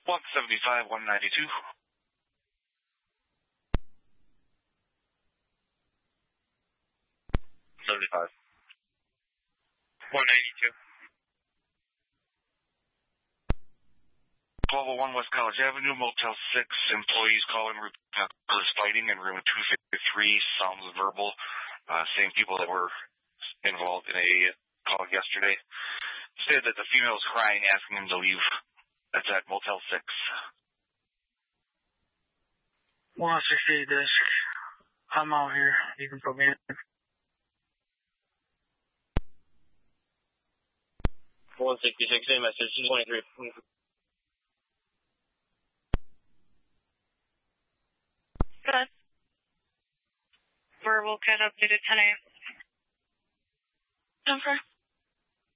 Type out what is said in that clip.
175, 192. 75. 192. 1201 West College Avenue, Motel 6. Employees calling reporters fighting in room 253. Sounds verbal. Same people that were involved in a call yesterday. Said that the female is crying, asking him to leave. That's at Motel 6. 168 desk. I'm out here. You can put me in. 166, same message, 23. Good. Verbal get updated 10 a.m. Jennifer.